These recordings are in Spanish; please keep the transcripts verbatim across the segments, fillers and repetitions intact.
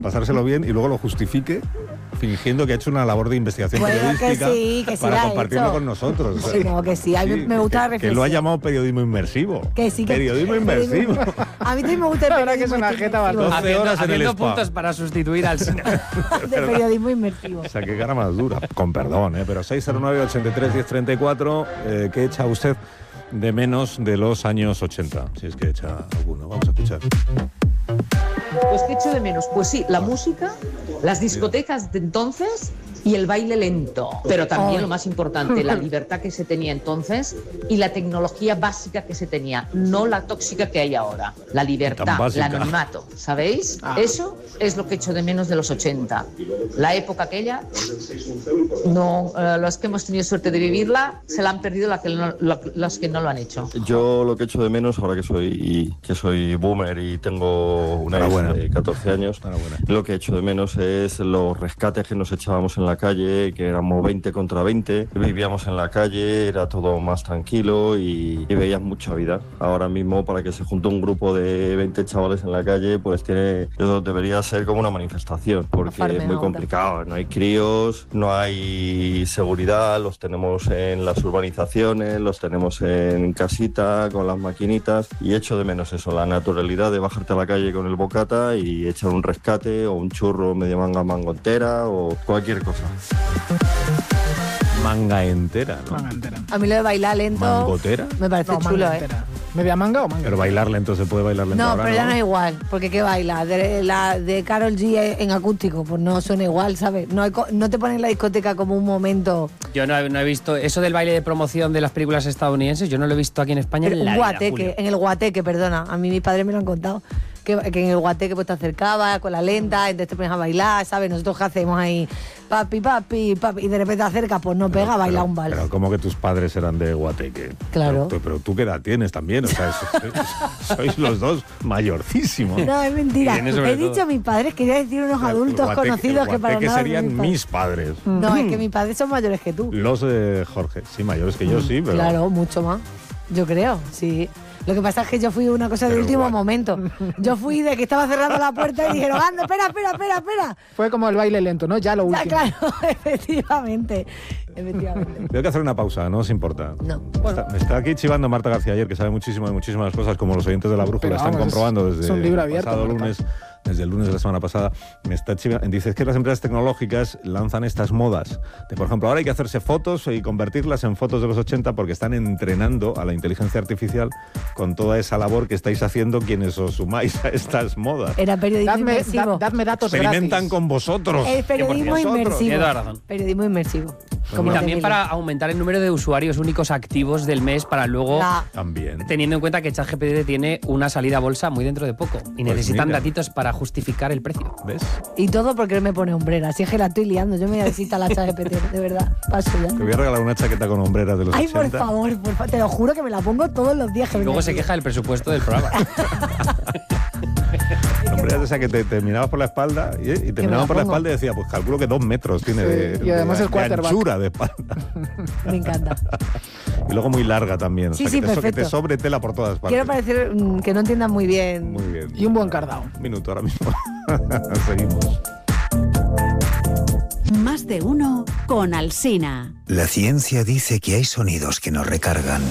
pasárselo bien y luego lo justifique fingiendo que ha hecho una labor de investigación bueno, periodística que sí, que sí para la ha compartirlo hecho. con nosotros. Sí, no, que sí, a mí Sí, me gusta que, la reflexión. Que lo ha llamado periodismo inmersivo. Que sí, que periodismo inmersivo. A mí también me gusta el La verdad que es periodismo una jeta bastante. doce Haciendo, horas en el haciendo spa. puntos para sustituir al cine. de periodismo inmersivo. O sea, qué cara más dura. Con perdón, ¿eh? Pero seis cero nueve, ochenta y tres, diez treinta y cuatro, eh, ¿qué echa usted de menos de los años ochenta? Si es que echa alguno. Vamos a escuchar. Pues ¿qué echo de menos? Pues sí, la música, las discotecas de entonces y el baile lento. Pero también Ay. lo más importante, la libertad que se tenía entonces y la tecnología básica que se tenía, no la tóxica que hay ahora. La Tan libertad, básica. el anonimato, ¿sabéis? Ah. Eso es lo que echo de menos de los ochenta. La época aquella, no, eh, los que hemos tenido suerte de vivirla, se la han perdido la que no- lo- los que no lo han hecho. Yo lo que echo de menos, ahora que soy que soy boomer y tengo una hija Enhorabuena. de catorce años, Enhorabuena. lo que echo de menos es los rescates que nos echábamos en la calle, que éramos veinte contra veinte, vivíamos en la calle, era todo más tranquilo y, y veías mucha vida. Ahora mismo, para que se junte un grupo de veinte chavales en la calle, pues tiene, eso debería ser como una manifestación, porque farmeo es muy ahora. complicado. No hay críos, no hay seguridad, los tenemos en las urbanizaciones, los tenemos en casita, con las maquinitas, y echo de menos eso, la naturalidad de bajarte a la calle con el bocata y echar un rescate o un churro media manga mango entera o cualquier cosa. Manga entera, ¿no? Manga entera. A mí lo de bailar lento ¿Mangotera? me parece No, chulo, manga ¿eh? entera. ¿Media manga o manga? Pero bailar lento se puede bailar lento No, ahora, pero ya no es igual, porque ¿qué baila? De, la de Karol G en acústico, pues no suena igual, ¿sabes? No, hay co- no te ponen la discoteca como un momento. Yo no he, no he visto eso del baile de promoción de las películas estadounidenses, yo no lo he visto aquí en España Pero en la un vida, guateque, Julio. en el guateque, perdona, a mí mis padres me lo han contado. Que, que en el guateque pues te acercabas con la lenta, entonces te pones a bailar, ¿sabes? Nosotros qué hacemos ahí, papi, papi, papi, y de repente te acercas, pues no pega, baila un vals. Pero como que tus padres eran de Guateque. Claro. Pero, pero tú qué edad tienes también, o sea, sois, sois los dos mayorcísimos. No, es mentira. Tiene sobre He todo. dicho mis padres, quería decir unos El adultos Guateque- conocidos el que para Guateque nada son serían padres. mis padres. No, es que mis padres son mayores que tú. Los de Jorge, sí, mayores que yo, sí, pero... Claro, mucho más. Yo creo, sí. Lo que pasa es que yo fui una cosa de Pero último igual. momento. Yo fui de que estaba cerrando la puerta y dijeron, anda, espera, espera, espera, espera. Fue como el baile lento, ¿no? Ya lo Ya, último. claro, efectivamente. Efectivamente. Tengo que hacer una pausa, no os importa. No. Está, me está aquí chivando Marta García ayer, que sabe muchísimo de muchísimas cosas, como los oyentes de La Brújula Pero están vamos, comprobando es- desde es un libro el abierto, pasado Marta. lunes, desde el lunes de la semana pasada. Me está chivando. Dice, es que las empresas tecnológicas lanzan estas modas. De, por ejemplo, ahora hay que hacerse fotos y convertirlas en fotos de los ochenta porque están entrenando a la inteligencia artificial con toda esa labor que estáis haciendo quienes os sumáis a estas modas. Era periodismo Dadme, inmersivo. da- dadme datos Experimentan gratis. con vosotros. Es que por periodismo vosotros. inmersivo. Tiene toda la razón. Periodismo inmersivo. Y Como el de también Miguel. para aumentar el número de usuarios únicos activos del mes para luego, La- También. teniendo en cuenta que ChatGPT tiene una salida a bolsa muy dentro de poco y necesitan mira. datitos para justificar el precio. ¿Ves? Y todo porque él me pone hombrera. Si es que la estoy liando. Yo me voy a decir la ChatGPT, de verdad. Paso ya. Te voy a regalar una chaqueta con hombreras de los Ay, por ochenta. favor, por favor. Te lo juro que me la pongo todos los días que Y vengo luego se aquí. queja del presupuesto del programa. Hombreras de esa que te, te mirabas por la espalda y, y te me la miraban por la pongo. espalda y decía, pues calculo que dos metros tiene de, y además de- es de quarterback. anchura de espalda. Me encanta. Y luego muy larga también. Sí, o sea, sí, que, te, so- que perfecto. te sobre tela por todas partes. Quiero parecer mm, que no entiendan muy bien. Muy bien. Y un buen cardao. Un minuto ahora mismo. Seguimos. Más de uno con Alsina. La ciencia dice que hay sonidos que nos recargan.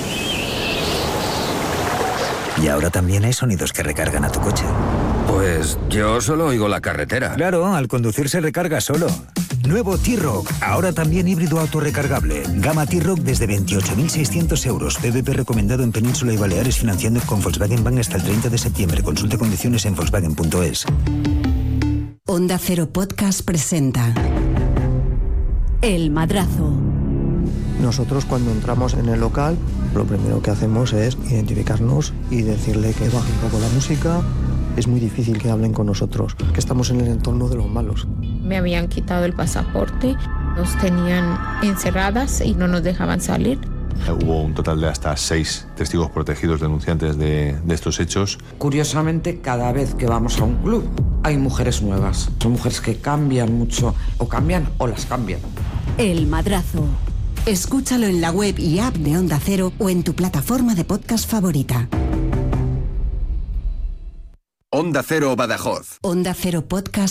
Y ahora también hay sonidos que recargan a tu coche. Pues yo solo oigo la carretera. Claro, al conducir se recarga solo. Nuevo T-Rock, ahora también híbrido autorrecargable. Gama T-Rock desde veintiocho mil seiscientos euros. P V P recomendado en Península y Baleares financiando con Volkswagen Bank hasta el treinta de septiembre. Consulte condiciones en volkswagen punto es. Onda Cero Podcast presenta El Madrazo. Nosotros cuando entramos en el local, lo primero que hacemos es identificarnos y decirle que baje un poco la música. Es muy difícil que hablen con nosotros, que estamos en el entorno de los malos. Me habían quitado el pasaporte, nos tenían encerradas y no nos dejaban salir. Hubo un total de hasta seis testigos protegidos denunciantes de, de estos hechos. Curiosamente, cada vez que vamos a un club hay mujeres nuevas. Son mujeres que cambian mucho, o cambian o las cambian. El Madrazo. Escúchalo en la web y app de Onda Cero o en tu plataforma de podcast favorita. Onda Cero Badajoz. Onda Cero Podcast